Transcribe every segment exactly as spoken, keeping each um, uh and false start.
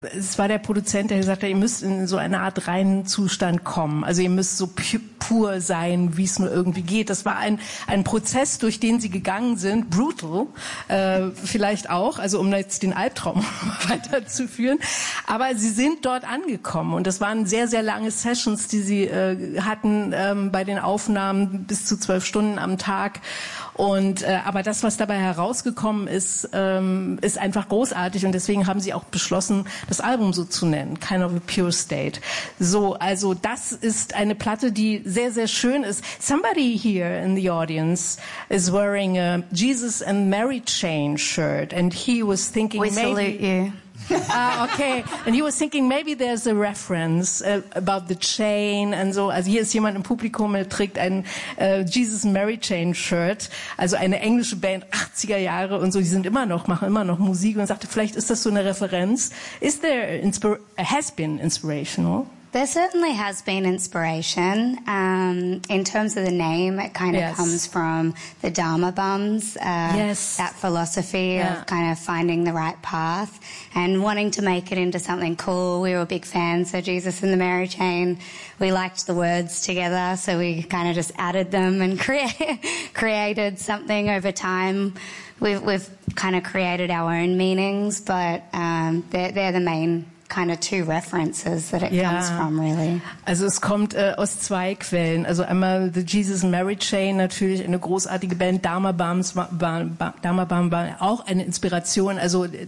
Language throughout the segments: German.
Es war der Produzent, der gesagt hat, ihr müsst in so eine Art reinen Zustand kommen. Also ihr müsst so pur sein, wie es nur irgendwie geht. Das war ein ein Prozess, durch den sie gegangen sind. Brutal, äh, vielleicht auch, also um jetzt den Albtraum weiterzuführen. Aber sie sind dort angekommen und das waren sehr, sehr lange Sessions, die sie äh, hatten ähm, bei den Aufnahmen bis zu zwölf Stunden am Tag. Und äh, aber das, was dabei herausgekommen ist, ähm, ist einfach großartig und deswegen haben sie auch beschlossen, das Album so zu nennen, Kind of a Pure State. So, also das ist eine Platte, die sehr, sehr schön ist. Somebody here in the audience is wearing a Jesus and Mary Chain shirt and he was thinking We maybe... salute you. Ah, okay. And he was thinking maybe there's a reference uh, about the chain and so. Also hier ist jemand im Publikum, der trägt ein uh, Jesus and Mary Chain Shirt. Also eine englische Band, achtziger Jahre und so. Die sind immer noch, machen immer noch Musik und sagte, vielleicht ist das so eine Referenz. Is there inspir- has been inspirational? There certainly has been inspiration. Um, in terms of the name, it kind of Yes. comes from the Dharma Bums, uh, Yes. that philosophy Yeah. of kind of finding the right path and wanting to make it into something cool. We were big fans of Jesus and the Mary Chain. We liked the words together, so we kind of just added them and crea- created something over time. We've, we've kind of created our own meanings, but um, they're, they're the main kind of two references that it Ja. comes from, really. Also es kommt äh, aus zwei Quellen. Also einmal The Jesus and Mary Chain, natürlich eine großartige Band. Dharma Bums war, war, Dharma Bum war auch eine Inspiration. Also äh,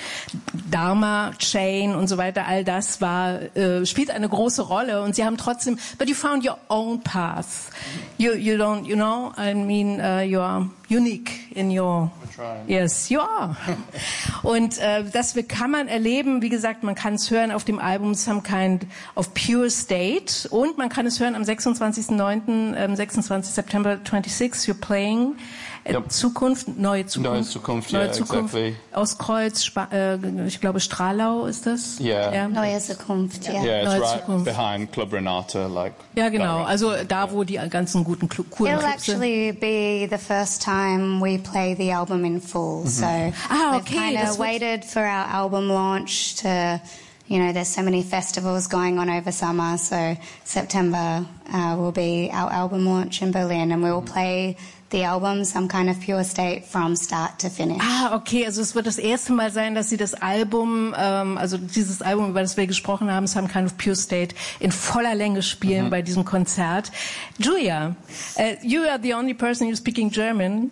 Dharma Chain und so weiter, all das war äh, spielt eine große Rolle. Und sie haben trotzdem, but you found your own path. You you don't, you know, I mean, uh, you are unique in your. Yes, you are. Und äh, das kann man erleben, wie gesagt, man kann es hören auf dem Album Some Kind of Pure State und man kann es hören am sechsundzwanzigsten neunten, ähm, sechsundzwanzigsten September twenty-six, you're playing äh, Yep. Zukunft, neue Zukunft. Neue Zukunft, neue yeah, Zukunft exactly. aus Kreuz, Spa äh, ich glaube Stralau ist das? Yeah. Ja, Neue Zukunft, ja. Yeah, it's Neue right Zukunft. behind Club Renata, like. ja genau, direct. also da, wo die ganzen guten Cl- coolen It'll Clubs sind. actually be the first time we play the album in full. So Ah, we've okay, kind das of wird- waited for our album launch to, you know, there's so many festivals going on over summer. So September uh, will be our album launch in Berlin and we will play the album Some Kind of Pure State from start to finish. Ah, okay, also es wird das erste Mal sein, dass Sie das Album, ähm, also dieses Album, über das wir gesprochen haben, Some Kind of Pure State, in voller Länge spielen bei diesem Konzert. Julia, uh, you are the only person who's speaking German.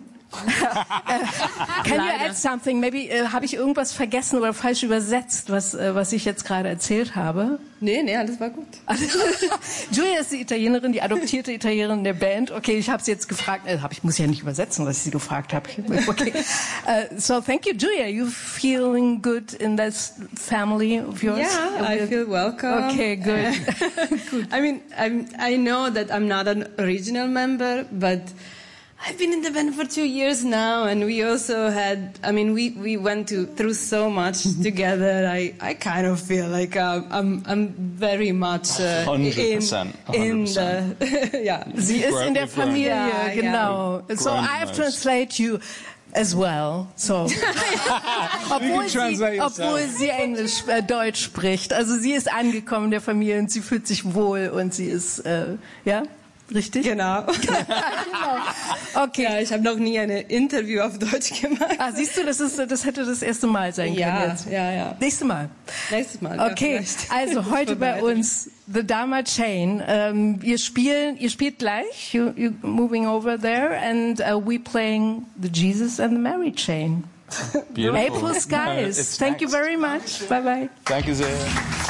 Can you add something? Maybe äh, habe ich irgendwas vergessen oder falsch übersetzt, was äh, was ich jetzt gerade erzählt habe? Nee, nee, alles war gut. Julia ist die Italienerin, die adoptierte Italienerin der Band. Okay, ich habe sie jetzt gefragt. Äh, hab ich muss ja nicht übersetzen, was ich sie gefragt habe. Okay. Uh, so thank you, Julia. You feeling good in this family of yours? Yeah, I feel welcome. Okay, good. Good. I mean, I'm, I know that I'm not an original member, but I've been in the band for two years now, and we also had, I mean, we, we went to, through so much together. I, I kind of feel like um, I'm, I'm very much uh, one hundred in, percent, in the, yeah. Sie ist in der Familie, Ja, ja. genau. So Grown I have most. translate you as well. So, obwohl, sie, translate yourself. obwohl sie Englisch, äh, Deutsch spricht. Also sie ist angekommen in der Familie und sie fühlt sich wohl und sie ist, äh, ja, richtig? Genau. Okay. Ja, ich habe noch nie ein Interview auf Deutsch gemacht. Ah, siehst du, das ist, das hätte das erste Mal sein können Ja, jetzt. ja, ja. Nächstes Mal. Nächstes Mal. ja, Okay, vielleicht. also heute bei uns The Dharma Chain. Ähm, wir spielen, ihr spielt gleich, you, you moving over there, and uh, we playing the Jesus and the Mary Chain. Beautiful. April Uh, Skies. it's Thank you thanks. very much. Bye bye. Thank you, Zia.